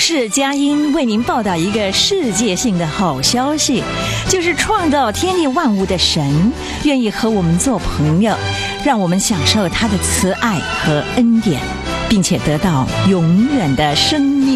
世佳音为您报道一个世界性的好消息，就是创造天地万物的神愿意和我们做朋友，让我们享受他的慈爱和恩典，并且得到永远的生命。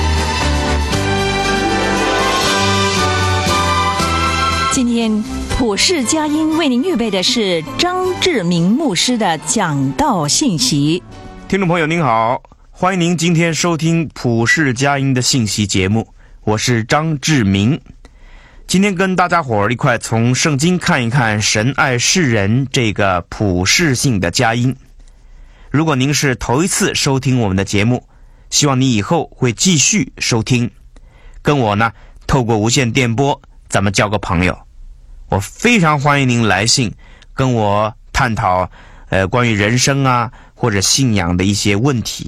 今天普世佳音为您预备的是张志明牧师的讲道信息。 听众朋友您好，欢迎您今天收听普世佳音的信息节目，我是张志明。今天跟大家伙儿一块从圣经看一看神爱世人这个普世性的佳音。如果您是头一次收听我们的节目，希望你以后会继续收听，跟我呢透过无线电波咱们交个朋友。我非常欢迎您来信跟我探讨关于人生啊或者信仰的一些问题。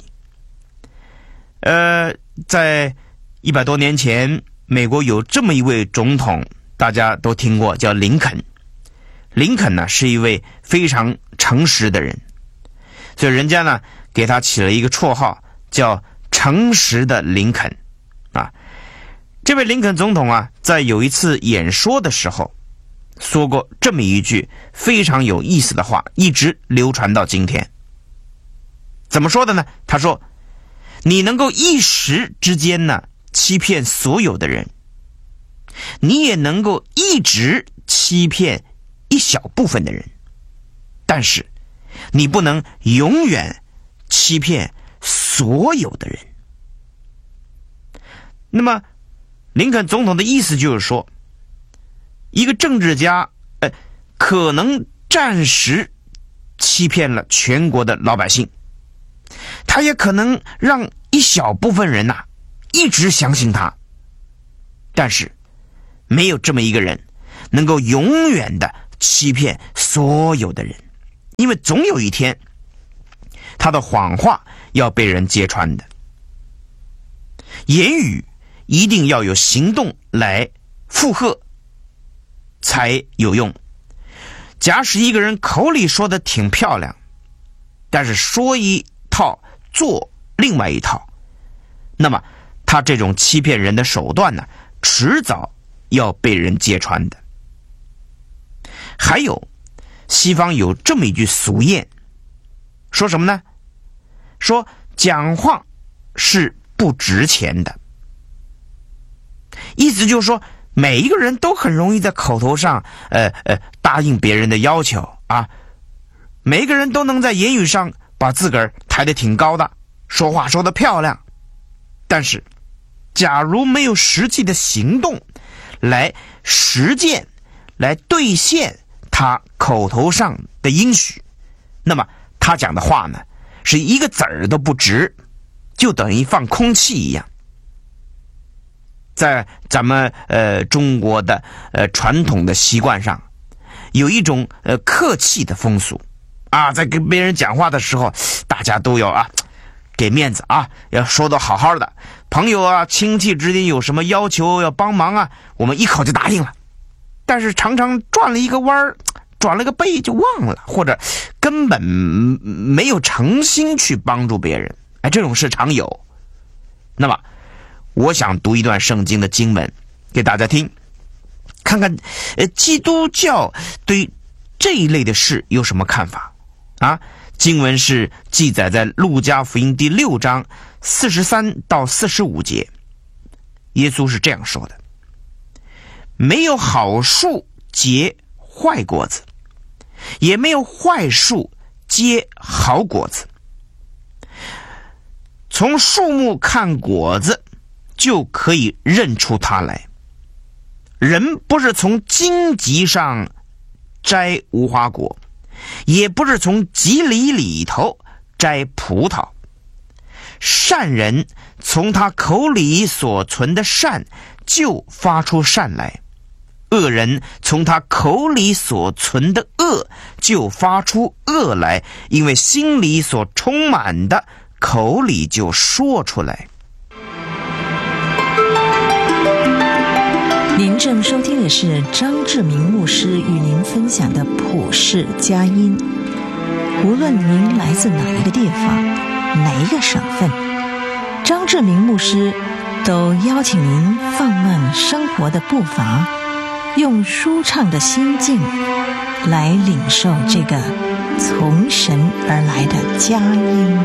在100多年前，美国有这么一位总统，大家都听过，叫林肯。林肯呢是一位非常诚实的人，所以人家呢给他起了一个绰号叫诚实的林肯啊。这位林肯总统啊，在有一次演说的时候说过这么一句非常有意思的话，一直流传到今天。怎么说的呢？他说，你能够一时之间呢欺骗所有的人，你也能够一直欺骗一小部分的人，但是你不能永远欺骗所有的人。那么林肯总统的意思就是说，一个政治家可能暂时欺骗了全国的老百姓，他也可能让一小部分人一直相信他，但是没有这么一个人能够永远的欺骗所有的人，因为总有一天他的谎话要被人揭穿的。言语一定要有行动来附和才有用。假使一个人口里说的挺漂亮，但是说一套做另外一套，那么他这种欺骗人的手段呢，迟早要被人揭穿的。还有，西方有这么一句俗谚，说什么呢？说讲话是不值钱的。意思就是说，每一个人都很容易在口头上答应别人的要求啊，每一个人都能在言语上把自个儿抬得挺高的，说话说得漂亮，但是假如没有实际的行动来实践来兑现他口头上的应许，那么他讲的话呢是一个子儿都不值，就等于放空气一样。在咱们中国的传统的习惯上，有一种客气的风俗啊，在跟别人讲话的时候，大家都要给面子啊，要说得好好的。朋友啊亲戚之间有什么要求要帮忙啊，我们一口就答应了，但是常常转了一个弯，转了个背就忘了，或者根本没有诚心去帮助别人，这种事常有。那么我想读一段圣经的经文给大家听，看看基督教对这一类的事有什么看法啊？经文是记载在路加福音第6章43到45节，耶稣是这样说的：没有好树结坏果子，也没有坏树结好果子。从树木看果子就可以认出它来。人不是从荆棘上摘无花果，也不是从棘里头摘葡萄。善人从他口里所存的善就发出善来，恶人从他口里所存的恶就发出恶来，因为心里所充满的口里就说出来。 您正收听的是张志明牧师与您分享的普世佳音。无论您来自哪一个地方，哪一个省份，张志明牧师都邀请您放慢生活的步伐，用舒畅的心境来领受这个从神而来的佳音。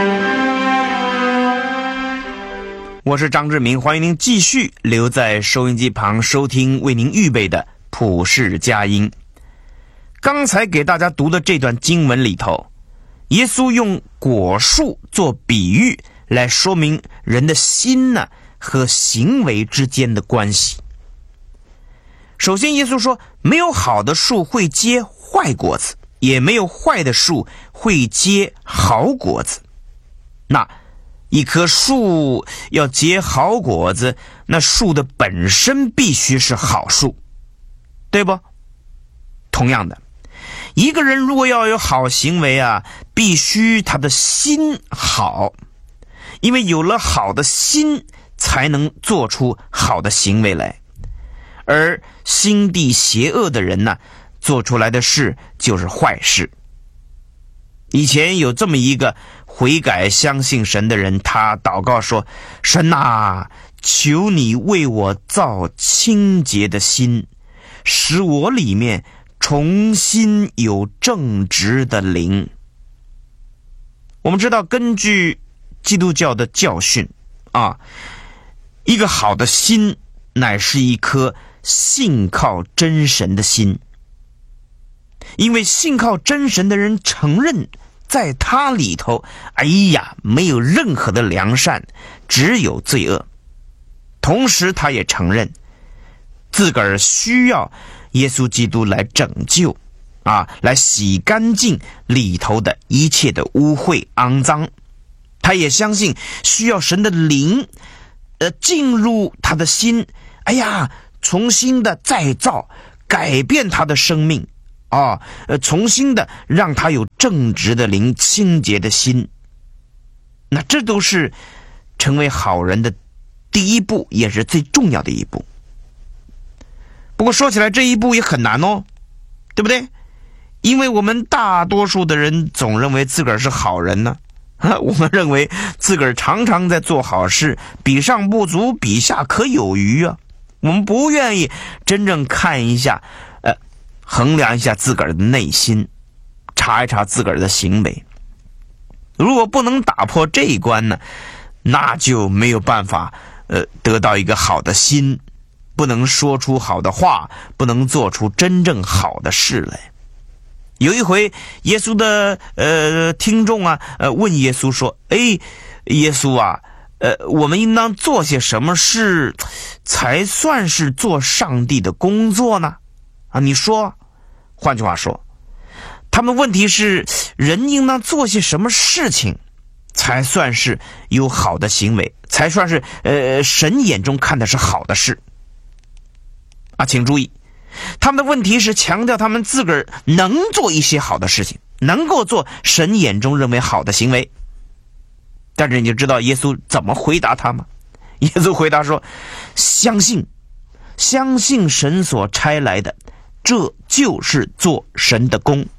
我是张志明，欢迎您继续留在收音机旁收听为您预备的普世佳音。刚才给大家读的这段经文里头，耶稣用果树做比喻来说明人的心呢和行为之间的关系。首先耶稣说，没有好的树会结坏果子，也没有坏的树会结好果子。那一棵树要结好果子，那树的本身必须是好树，对不？同样的，一个人如果要有好行为啊，必须他的心好，因为有了好的心才能做出好的行为来。而心地邪恶的人呢，做出来的事就是坏事。以前有这么一个悔改相信神的人，他祷告说，神啊，求你为我造清洁的心，使我里面重新有正直的灵。我们知道，根据基督教的教训啊，一个好的心乃是一颗信靠真神的心，因为信靠真神的人承认在他里头，没有任何的良善，只有罪恶。同时他也承认自个儿需要耶稣基督来拯救来洗干净里头的一切的污秽肮脏。他也相信需要神的灵进入他的心，重新的再造，改变他的生命重新的让他有正直的灵，清洁的心。那这都是成为好人的第一步，也是最重要的一步。不过说起来，这一步也很难哦，对不对？因为我们大多数的人总认为自个儿是好人呢，我们认为自个儿常常在做好事，比上不足，比下可有余啊。我们不愿意真正看一下衡量一下自个儿的内心，查一查自个儿的行为。如果不能打破这一关呢，那就没有办法得到一个好的心，不能说出好的话，不能做出真正好的事来。有一回耶稣的听众问耶稣说，耶稣啊，我们应当做些什么事才算是做上帝的工作呢？你说。换句话说，他们问题是人应当做些什么事情才算是有好的行为，才算是神眼中看的是好的事请注意，他们的问题是强调他们自个儿能做一些好的事情，能够做神眼中认为好的行为。但是你就知道耶稣怎么回答他吗？耶稣回答说，相信神所差来的，这就是做神的工。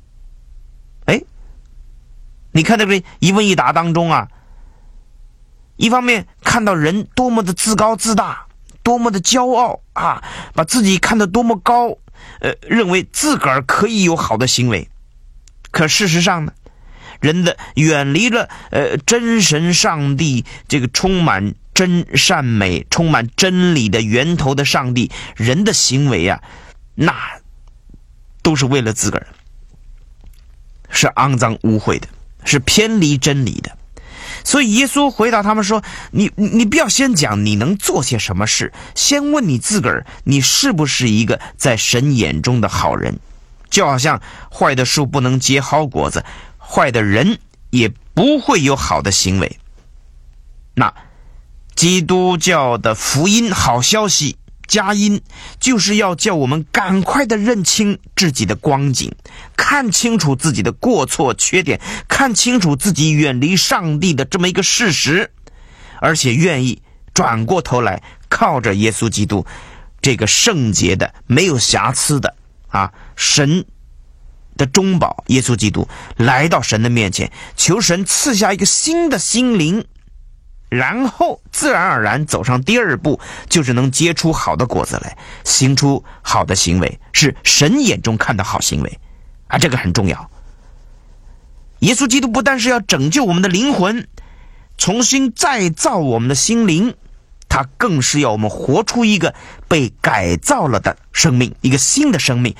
你看这个一问一答当中一方面看到人多么的自高自大，多么的骄傲把自己看得多么高，认为自个儿可以有好的行为。可事实上呢，人的远离了真神上帝这个充满真善美、充满真理的源头的上帝，人的行为那都是为了自个儿，是肮脏污秽的，是偏离真理的。所以耶稣回答他们说，你不要先讲你能做些什么事，先问你自个儿，你是不是一个在神眼中的好人。就好像坏的树不能结好果子，坏的人也不会有好的行为。那基督教的福音好消息佳音，就是要叫我们赶快的认清自己的光景，看清楚自己的过错缺点，看清楚自己远离上帝的这么一个事实，而且愿意转过头来靠着耶稣基督这个圣洁的没有瑕疵的神的中保耶稣基督，来到神的面前，求神赐下一个新的心灵， 然后自然而然走上第二步，就是能结出好的果子来，行出好的行为，是神眼中看的好行为啊，这个很重要。耶稣基督不但是要拯救我们的灵魂，重新再造我们的心灵，他更是要我们活出一个被改造了的生命，一个新的生命。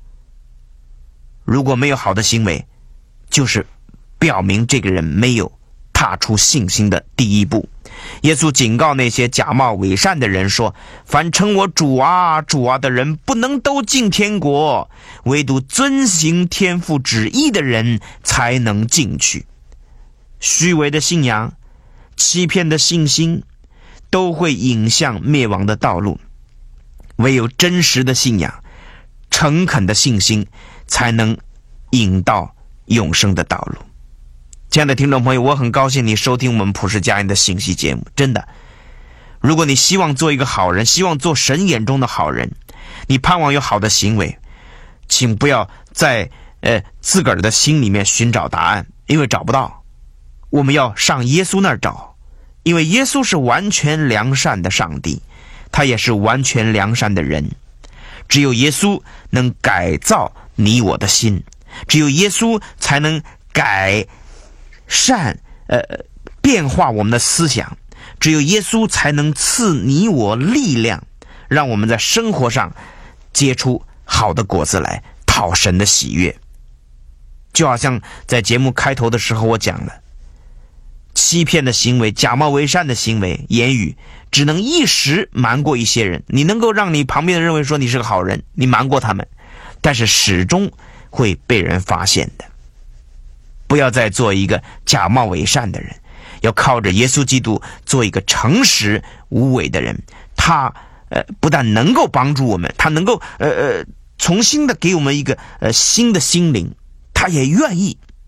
如果没有好的行为，就是表明这个人没有踏出信心的第一步。耶稣警告那些假冒伪善的人说，凡称我主啊主啊的人不能都进天国，唯独遵行天父旨意的人才能进去。虚伪的信仰，欺骗的信心，都会引向灭亡的道路。唯有真实的信仰，诚恳的信心，才能引到永生的道路。亲爱的听众朋友，我很高兴你收听我们普世家人的信息节目。真的，如果你希望做一个好人，希望做神眼中的好人，你盼望有好的行为，请不要在自个儿的心里面寻找答案，因为找不到。我们要上耶稣那儿找，因为耶稣是完全良善的上帝，他也是完全良善的人。只有耶稣能改造你我的心，只有耶稣才能改善变化我们的思想，只有耶稣才能赐你我力量，让我们在生活上结出好的果子来，讨神的喜悦。就好像在节目开头的时候我讲了，欺骗的行为，假冒伪善的行为，言语只能一时瞒过一些人，你能够让你旁边的认为说你是个好人，你瞒过他们，但是始终会被人发现的。不要再做一个假冒伪善的人，要靠着耶稣基督做一个诚实无伪的人。他不但能够帮助我们，他能够重新的给我们一个新的心灵，他也愿意